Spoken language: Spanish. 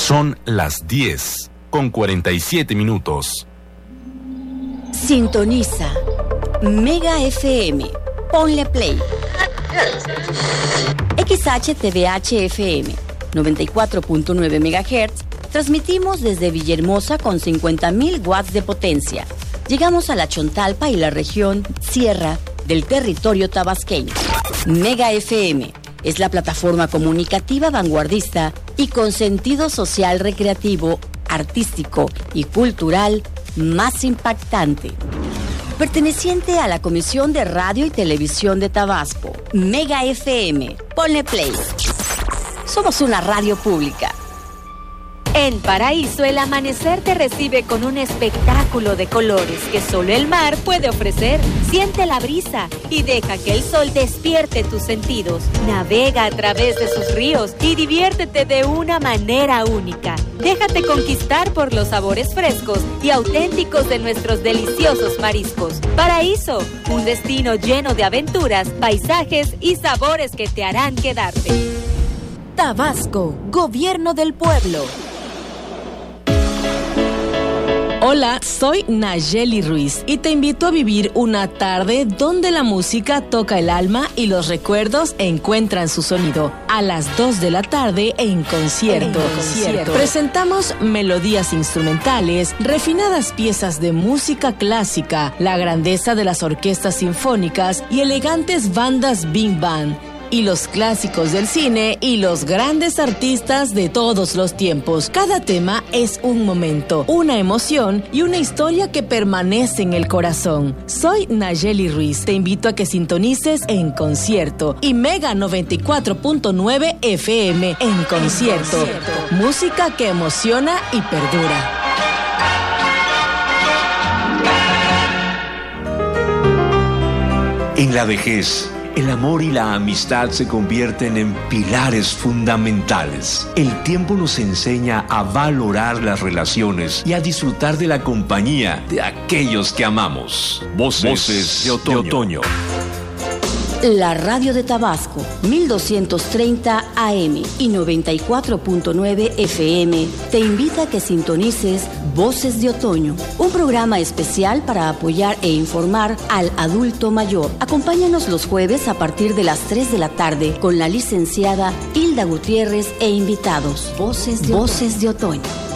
Son las 10:47. Sintoniza Mega FM. Ponle play. XHTVH FM 94.9 MHz. Transmitimos desde Villahermosa con 50.000 watts de potencia. Llegamos a la Chontalpa y la región Sierra del territorio tabasqueño. Mega FM es la plataforma comunicativa vanguardista y con sentido social, recreativo, artístico y cultural más impactante. Perteneciente a la Comisión de Radio y Televisión de Tabasco. Mega FM. Ponle play. Somos una radio pública. En Paraíso, el amanecer te recibe con un espectáculo de colores que solo el mar puede ofrecer. Siente la brisa y deja que el sol despierte tus sentidos. Navega a través de sus ríos y diviértete de una manera única. Déjate conquistar por los sabores frescos y auténticos de nuestros deliciosos mariscos. Paraíso, un destino lleno de aventuras, paisajes y sabores que te harán quedarte. Tabasco, Gobierno del Pueblo. Hola, soy Nayeli Ruiz y te invito a vivir una tarde donde la música toca el alma y los recuerdos encuentran su sonido. A las 2 de la tarde en concierto. Presentamos melodías instrumentales, refinadas piezas de música clásica, la grandeza de las orquestas sinfónicas y elegantes bandas Big Band. Y los clásicos del cine y los grandes artistas de todos los tiempos. Cada tema es un momento, una emoción y una historia que permanece en el corazón. Soy Nayeli Ruiz. Te invito a que sintonices En Concierto y Mega 94.9 FM En Concierto. Música que emociona y perdura. En la vejez, el amor y la amistad se convierten en pilares fundamentales. El tiempo nos enseña a valorar las relaciones y a disfrutar de la compañía de aquellos que amamos. Voces de otoño. La radio de Tabasco, 1230 AM y 94.9 FM, te invita a que sintonices Voces de Otoño, un programa especial para apoyar e informar al adulto mayor. Acompáñanos los jueves a partir de las 3 de la tarde con la licenciada Hilda Gutiérrez e invitados. Voces de Otoño.